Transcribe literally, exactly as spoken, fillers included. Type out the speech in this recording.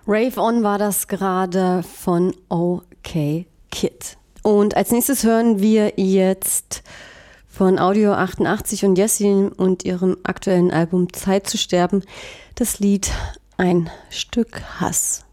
Rave On war das gerade von OK Kid. Und als nächstes hören wir jetzt von Audio achtundachtzig und Jessin und ihrem aktuellen Album Zeit zu sterben das Lied Ein Stück Hass.